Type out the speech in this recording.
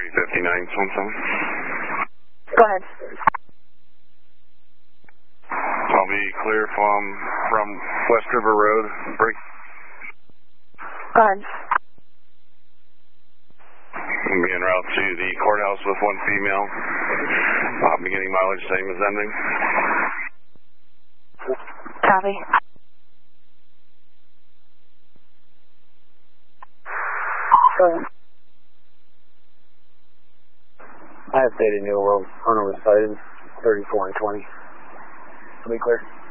3059 something. Go ahead. I'll be clear from West River Road. Break. Go ahead. I'm being route to the courthouse with one female. Beginning mileage same as ending. Copy. Go ahead. I have Data New World. Hunter was cited 34 and 20. To be clear.